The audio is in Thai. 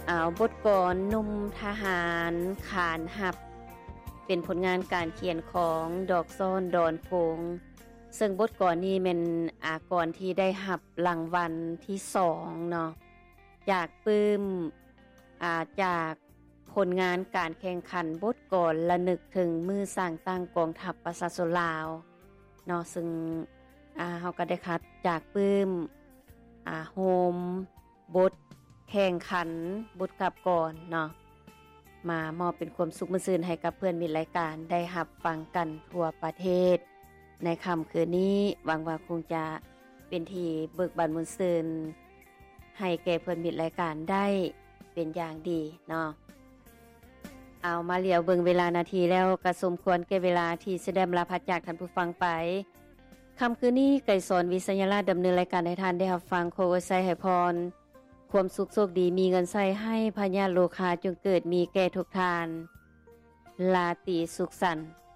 บทกลอนหนุ่มทหารขานหับเป็นผลงานการเขียนของดอกซ่อนดอนโคงซึ่งบทกลอนนี้เป็นกลที่ได้หับรางวัลที่2เนาะจากปื้มจากผลงานการแข่งขันบทกลระนึกถึงมือสร้างตั้งกองทัพประชาชนลาวเนาะซึ่งเฮาก็ได้คัดจากปื้มโฮมบทแข่งขันบทกับก่อนเนาะมามอบเป็นความสุขมื้อซื่นให้กับเพื่อนมิตรรายการได้รับฟังกันทั่วประเทศในค่ำคืนนี้หวังว่าคงจะเป็นที่เบิกบานมื้อซื่นให้แก่เพื่อนมิตรรายการได้เป็นอย่างดีเนาะเอามาเหลียวเบิ่งเวลานาทีแล้วก็สมควรแก่เวลาที่สิได้ลาพัดจากท่านผู้ฟังไปค่ำคืนนี้ไก่สอนวิทยาราชดำเนินรายการให้ท่านได้รับฟังขออวยไสให้พรความสุขโชคดีมีเงินใช้ให้พญาโลคาจงเกิดมีแก่ทุกทานลาตรีสุขสันต์